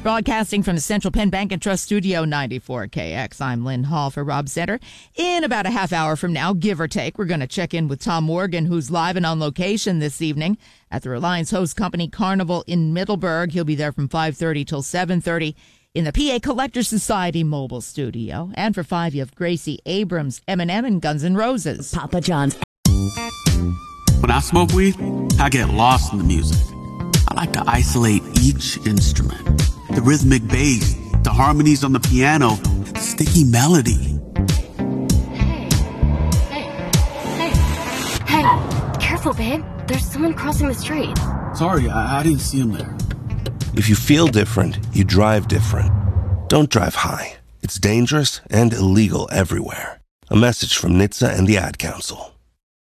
Broadcasting from the Central Penn Bank and Trust Studio 94KX. I'm Lynn Hall for Rob Center. In about a half hour from now, give or take, we're going to check in with Tom Morgan, who's live and on location this evening at the Reliance Host Company Carnival in Middleburg. He'll be there from 5:30 till 7:30 in the PA Collectors Society mobile studio. And for 5, you have Gracie Abrams, Eminem, and Guns N' Roses. Papa John's. When I smoke weed, I get lost in the music. I like to isolate each instrument. The rhythmic bass, the harmonies on the piano, the sticky melody. Hey, careful, babe. There's someone crossing the street. Sorry, I didn't see him there. If you feel different, you drive different. Don't drive high. It's dangerous and illegal everywhere. A message from NHTSA and the Ad Council.